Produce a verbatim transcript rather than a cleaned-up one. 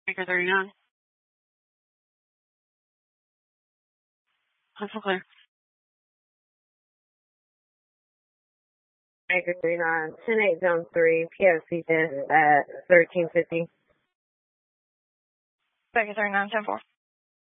Baker thirty-nine. That's okay. Baker thirty-nine, ten eight zone three, P O C ten at thirteen fifty. Baker thirty-nine, ten four.